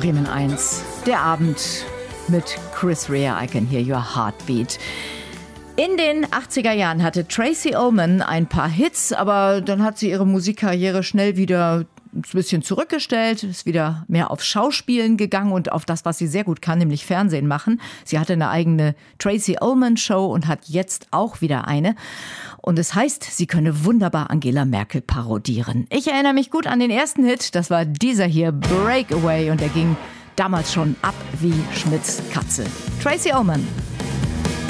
Bremen 1, der Abend mit Chris Rea, I Can Hear Your Heartbeat. In den 80er Jahren hatte Tracey Ullman ein paar Hits, aber dann hat sie ihre Musikkarriere schnell wieder ein bisschen zurückgestellt, ist wieder mehr auf Schauspielen gegangen und auf das, was sie sehr gut kann, nämlich Fernsehen machen. Sie hatte eine eigene Tracey Ullman Show und hat jetzt auch wieder eine. Und es heißt, sie könne wunderbar Angela Merkel parodieren. Ich erinnere mich gut an den ersten Hit, das war dieser hier, Breakaway, und der ging damals schon ab wie Schmitz Katze. Tracey Ullman.